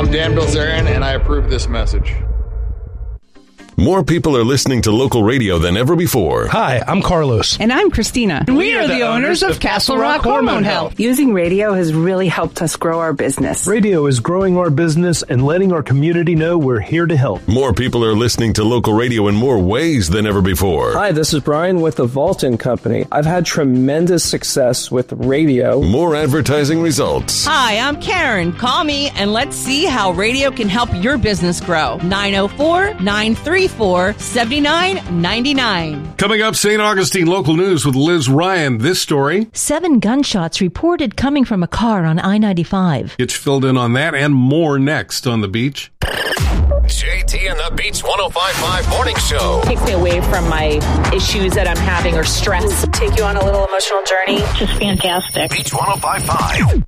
I'm Dan Bilzerian, and I approve this message. More people are listening to local radio than ever before. Hi, I'm Carlos. And I'm Christina. And we are the owners of Castle Rock Hormone Health. Using radio has really helped us grow our business. Radio is growing our business and letting our community know we're here to help. More people are listening to local radio in more ways than ever before. Hi, this is Brian with the Vaulton Company. I've had tremendous success with radio. More advertising results. Hi, I'm Karen. Call me and let's see how radio can help your business grow. 904-934-7999. Coming up, St. Augustine local news with Liz Ryan. This story. 7 gunshots reported coming from a car on I-95. Get you filled in on that and more next on The Beach. JT and the Beach 105.5 Morning Show. Takes me away from my issues that I'm having or stress. Take you on a little emotional journey. Just fantastic. Beach 105.5.